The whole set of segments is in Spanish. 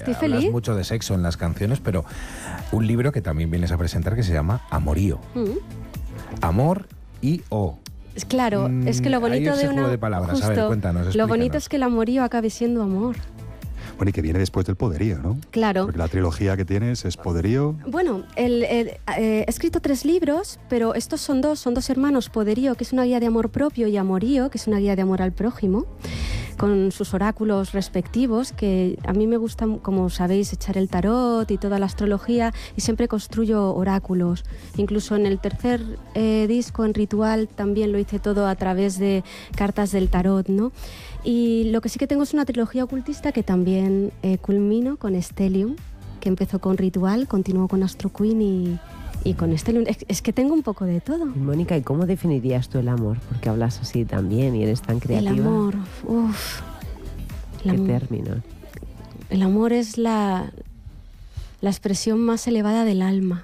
estoy hablas feliz. mucho de sexo en las canciones, pero un libro que también vienes a presentar que se llama Amorío. Amor y o. Claro, es que lo bonito hay ese de juego de palabras. A ver, cuéntanos, lo explícanos. bonito es que el amorío acabe siendo amor. Bueno, y que viene después del poderío, ¿no? Claro. Porque la trilogía que tienes es poderío. Bueno, he escrito 3 libros, pero estos son dos hermanos. Poderío, que es una guía de amor propio, y Amorío, que es una guía de amor al prójimo, con sus oráculos respectivos, que a mí me gusta, como sabéis, echar el tarot y toda la astrología, y siempre construyo oráculos. Incluso en el tercer disco, en Ritual, también lo hice todo a través de cartas del tarot, ¿no? Y lo que sí que tengo es una trilogía ocultista que también culmino con Stellium, que empezó con Ritual, continuó con Astro Queen y con Stellium. Es que tengo un poco de todo. Mónica, ¿y cómo definirías tú el amor? Porque hablas así también y eres tan creativa. El amor, uff. ¿Qué término? El amor es la expresión más elevada del alma.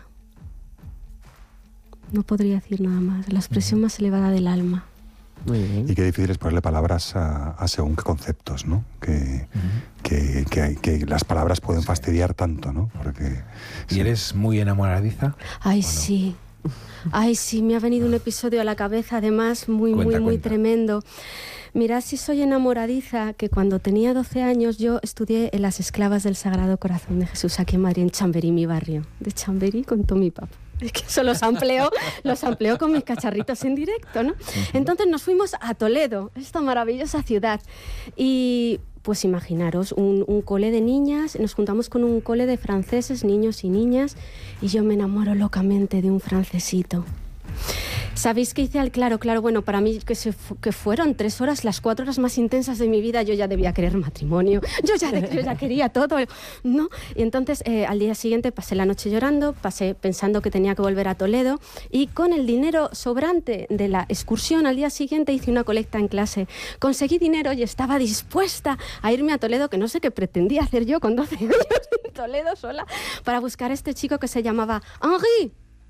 No podría decir nada más. La expresión más elevada del alma. Muy bien. Y qué difícil es ponerle palabras a según qué conceptos, ¿no? Que las palabras pueden fastidiar tanto, ¿no? Porque, ¿Y eres muy enamoradiza? Ay, ¿O no? sí. Ay, sí, me ha venido un episodio a la cabeza, además, muy Cuenta. tremendo. Mirad si soy enamoradiza, que cuando tenía 12 años yo estudié en las Esclavas del Sagrado Corazón de Jesús, aquí en Madrid, en Chamberí, mi barrio. De Chamberí contó mi papá. Es que eso los ampleo con mis cacharritos en directo, ¿no? Entonces nos fuimos a Toledo, esta maravillosa ciudad. Y pues imaginaros, un cole de niñas, nos juntamos con un cole de franceses, niños y niñas, y yo me enamoro locamente de un francesito. ¿Sabéis qué hice? Claro, bueno, para mí que fueron 3 horas, las 4 horas más intensas de mi vida. Yo ya debía querer matrimonio, yo ya quería todo, ¿no? Y entonces al día siguiente pasé la noche llorando, pasé pensando que tenía que volver a Toledo, y con el dinero sobrante de la excursión al día siguiente hice una colecta en clase. Conseguí dinero y estaba dispuesta a irme a Toledo, que no sé qué pretendía hacer yo con 12 años en Toledo sola, para buscar a este chico que se llamaba Henri,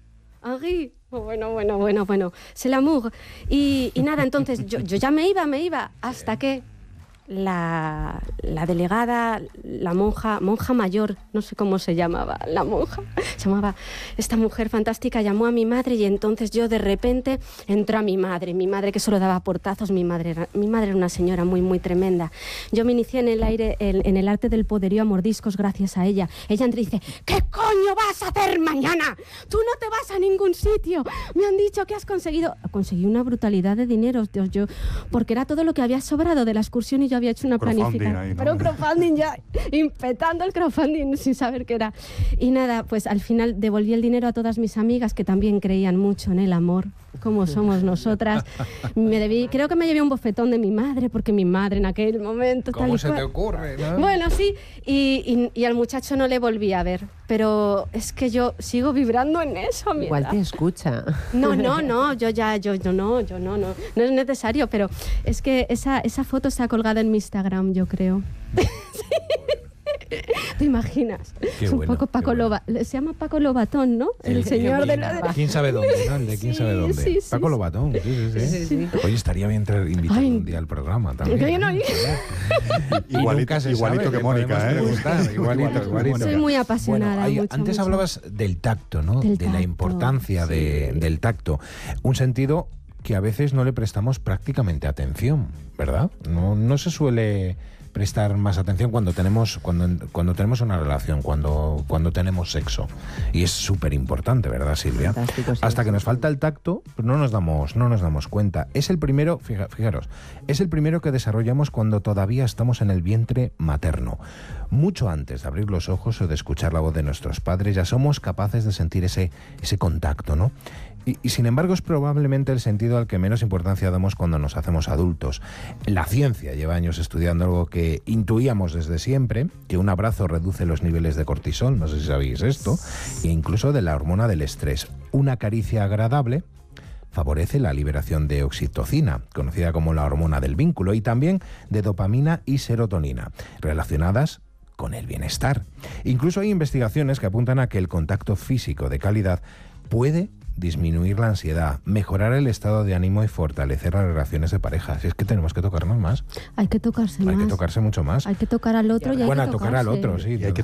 bueno, c'est l'amour. Y nada, entonces yo ya me iba, hasta que la delegada, la monja mayor, no sé cómo se llamaba, la monja, se llamaba, esta mujer fantástica llamó a mi madre, y entonces yo de repente entró a mi madre que solo daba portazos. Mi madre era una señora muy tremenda. Yo me inicié en el arte del poderío a mordiscos gracias a ella. Ella entra y dice: ¿qué coño vas a hacer mañana? Tú no te vas a ningún sitio. Me han dicho que has conseguido una brutalidad de dinero, Dios, porque era todo lo que había sobrado de la excursión, y yo había hecho una planificación. ahí, ¿no? Pero un crowdfunding ya, impetando el crowdfunding sin saber qué era. Y nada, pues al final devolví el dinero a todas mis amigas, que también creían mucho en el amor, como somos nosotras. Creo que me llevé un bofetón de mi madre, porque mi madre en aquel momento... ¿Cómo se te ocurre, no? Bueno, sí, y al muchacho no le volví a ver, pero es que yo sigo vibrando en eso a mi Igual edad. te escucha. No, no es necesario, pero es que esa foto está colgada en mi Instagram, yo creo. ¿Te imaginas? Qué Es un bueno, poco Paco qué bueno. Lobatón, se llama Paco Lobatón, ¿no? El señor de la... ¿Quién sabe dónde, no? El de quién sabe dónde. Sí, Paco Lobatón, sí. Oye, estaría bien invitado Ay, un día al programa también. que yo no- Y nunca se igualito sabe, que Mónica, podemos preguntar, igualito. Soy muy apasionada. Bueno, mucho, antes mucho. hablabas del tacto, ¿no? Del de la tacto, importancia del tacto. Un sentido que a veces no le prestamos prácticamente atención, ¿verdad? No se suele prestar más atención cuando tenemos una relación, cuando tenemos sexo. Y es súper importante, ¿verdad, Silvia? Fantástico, sí. Hasta que nos falta el tacto, pues no nos damos cuenta. Es el primero, fijaros, es el primero que desarrollamos cuando todavía estamos en el vientre materno. Mucho antes de abrir los ojos o de escuchar la voz de nuestros padres, ya somos capaces de sentir ese contacto, ¿no? Y sin embargo es probablemente el sentido al que menos importancia damos cuando nos hacemos adultos. La ciencia lleva años estudiando algo que intuíamos desde siempre, que un abrazo reduce los niveles de cortisol, no sé si sabéis esto, e incluso de la hormona del estrés. Una caricia agradable favorece la liberación de oxitocina, conocida como la hormona del vínculo, y también de dopamina y serotonina, relacionadas con el bienestar. Incluso hay investigaciones que apuntan a que el contacto físico de calidad puede disminuir la ansiedad, mejorar el estado de ánimo y fortalecer las relaciones de pareja. Si es que tenemos que tocarnos más. Hay que tocarse Hay más. que tocarse mucho más. Hay que tocar al otro y hay Bueno, que tocar al tocarse. otro, sí. Y hay que